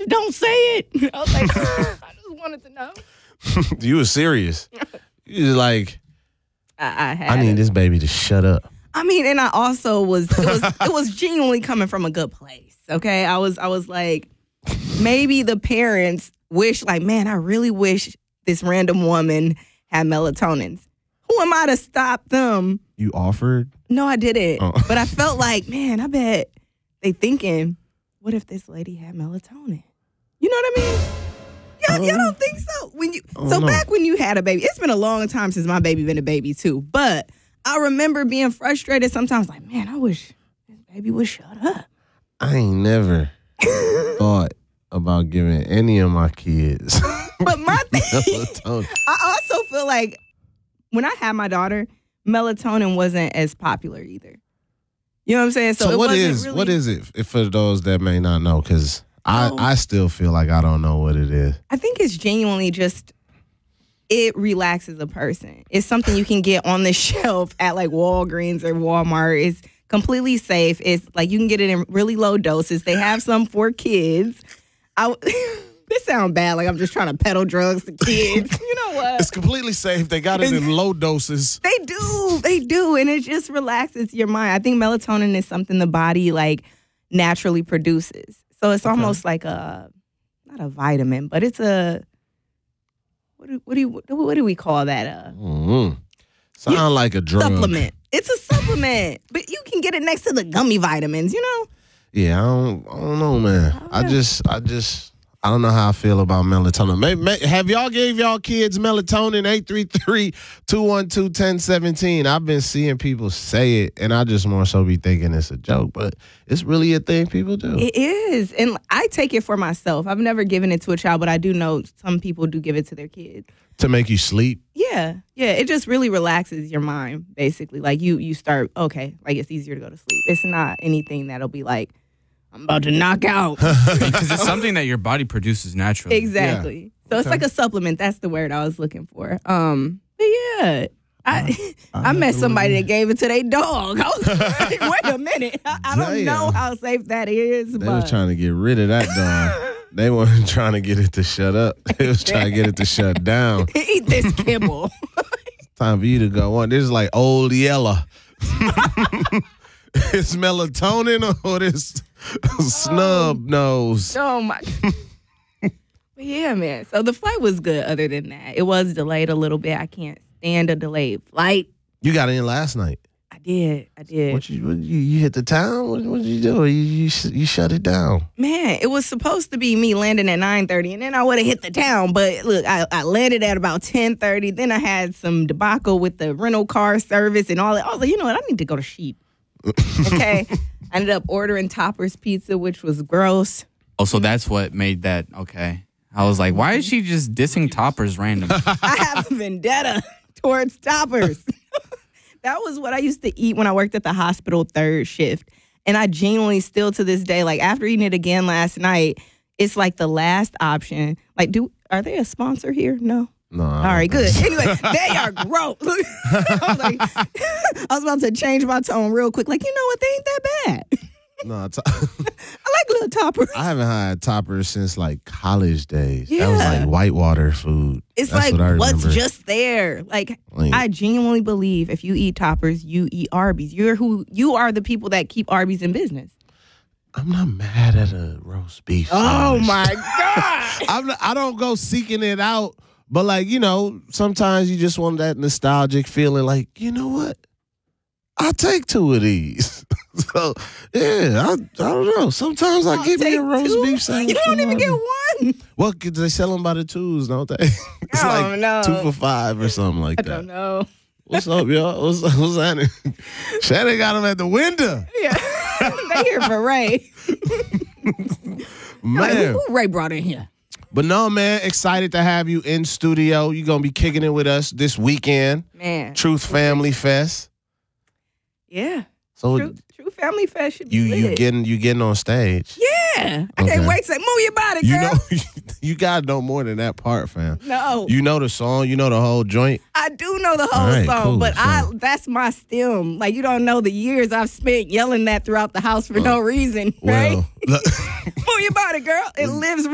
don't say it. I was like, I just wanted to know. You was serious. You was like, I need this baby to shut up. I mean, and I also it was genuinely coming from a good place. Okay. I was like, maybe the parents wish, like, man, I really wish this random woman had melatonin. Who am I to stop them? You offered? No, I didn't. Oh. But I felt like, man, I bet they thinking, what if this lady had melatonin? You know what I mean? Y'all don't think so? Back when you had a baby, it's been a long time since my baby been a baby too. But I remember being frustrated sometimes, like, man, I wish this baby would shut up. I ain't never thought about giving any of my kids. But my thing, melatonin. I also feel like when I had my daughter, melatonin wasn't as popular either. You know what I'm saying? So what is it for those that may not know? Because I still feel like I don't know what it is. I think it's genuinely just, it relaxes a person. It's something you can get on the shelf at like Walgreens or Walmart. It's completely safe. It's like you can get it in really low doses. They have some for kids. This sounds bad, like I'm just trying to peddle drugs to kids. You know what? It's completely safe. They got it in low doses. They do, and it just relaxes your mind. I think melatonin is something the body like naturally produces. So it's almost like not a vitamin, but it's a what do we call that? Sound like a drug. Supplement. It's a supplement, but you can get it next to the gummy vitamins. You know? Yeah, I don't know, man. I don't know how I feel about melatonin. Have y'all gave y'all kids melatonin? 833-212-1017. I've been seeing people say it, and I just more so be thinking it's a joke, but it's really a thing people do. It is, and I take it for myself. I've never given it to a child, but I do know some people do give it to their kids. To make you sleep? Yeah. It just really relaxes your mind, basically. Like you start, okay, like it's easier to go to sleep. It's not anything that'll be like, I'm about to knock out. Because it's something that your body produces naturally. Exactly. Yeah. So it's like a supplement. That's the word I was looking for. But yeah, I met somebody that gave it to their dog. I was like, wait a minute. I don't know how safe that is. They was trying to get rid of that dog. They weren't trying to get it to shut up. They was trying to get it to shut down. Eat this kibble. Time for you to go on. This is like old yellow. It's melatonin or this snub nose. Oh my. But yeah, man. So the flight was good other than that. It was delayed a little bit. I can't stand a delayed flight. You got in last night. I did. What you hit the town? What did you do? You shut it down. Man, it was supposed to be me landing at 9:30, and then I would have hit the town. But look, I landed at about 10:30. Then I had some debacle with the rental car service and all that. I was like, you know what? I need to go to Sheep. Okay. I ended up ordering Topper's Pizza, which was gross. Oh, so that's what made that okay. I was like, why is she just dissing Toppers random? I have a vendetta towards Toppers. That was what I used to eat when I worked at the hospital third shift. And I genuinely still to this day, like after eating it again last night, it's like the last option. Like, are they a sponsor here? No. No. All right, good. Anyway, they are gross. I was about to change my tone real quick. Like, you know what? They ain't that bad. No, I like little Toppers. I haven't had Toppers since like college days. Yeah. That was like Whitewater food. It's That's like what's just there. Like I genuinely believe if you eat Toppers, you eat Arby's. You are the people that keep Arby's in business. I'm not mad at a roast beef. Oh my God. I don't go seeking it out, but like, you know, sometimes you just want that nostalgic feeling like, you know what? I'll take two of these. So, yeah, I don't know. Sometimes I give me a roast beef sandwich. You don't even get one. Well, they sell them by the twos, don't they? It's like no. 2 for $5 or something like that. I don't know. What's up, y'all? What's happening? Shannon got them at the window. Yeah. They here for Ray. Man. Like, who Ray brought in here? But no, man, excited to have you in studio. You're going to be kicking it with us this weekend. Man. Truth Family Fest. Yeah. So True Family Fest should be you lit. getting on stage. Yeah. I can't wait to say, move your body, girl. You know, you got to know more than that part, fam. No. You know the song. You know the whole joint. I do know the whole song, cool, but that's my stem. Like, you don't know the years I've spent yelling that throughout the house for no reason, right? Well, Move your body, girl. It lives